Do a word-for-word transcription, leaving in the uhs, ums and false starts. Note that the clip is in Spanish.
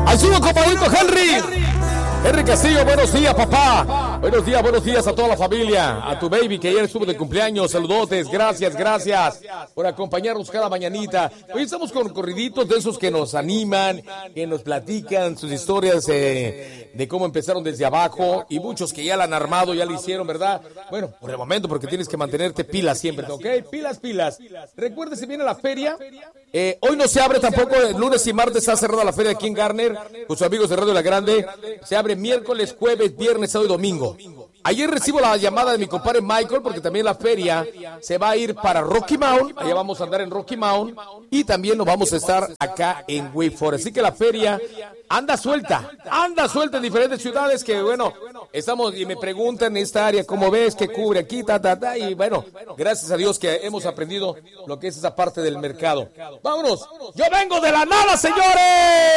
Al suyo compadrito Henry. Henry Castillo, buenos días, papá. Buenos días, buenos días a toda la familia. A tu baby que ayer estuvo de cumpleaños. Saludotes, gracias, gracias por acompañarnos cada mañanita. Hoy estamos con corriditos de esos que nos animan, que nos platican sus historias eh, de cómo empezaron desde abajo. Y muchos que ya la han armado, ya lo hicieron, ¿verdad? Bueno, por el momento, porque tienes que mantenerte pilas siempre, ¿ok? Pilas, pilas. Recuerde, se viene la feria. Eh, hoy no se abre tampoco, lunes y martes está cerrada la feria aquí en Garner, con sus amigos de Radio La Grande. Se abre miércoles, jueves, viernes, sábado y domingo. Ayer recibo la llamada de mi compadre Michael, porque también la feria se va a ir para Rocky Mount. Allá vamos a andar en Rocky Mount. Y también nos vamos a estar acá en Wake Forest. Así que la feria anda suelta, anda suelta en diferentes ciudades que, bueno, estamos y me preguntan en esta área, ¿cómo ves? ¿Qué cubre aquí? Ta, ta, ta. Y bueno, gracias a Dios que hemos aprendido lo que es esa parte del mercado. ¡Vámonos! ¡Yo vengo de la nada, señores!